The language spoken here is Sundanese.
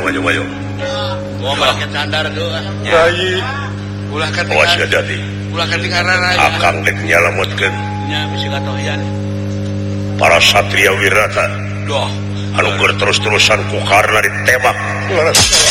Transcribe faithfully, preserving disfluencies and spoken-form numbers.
maju-maju. Mau pakai sandar tuh. Rai. Ulah kan Awas jadi. Ulah kan tinggaran aja. Akang dek nyalamutkeun. Nya bisa katoyan. Para satria wirata. Doh. Anu keur terus-terusan ku karna ditembak.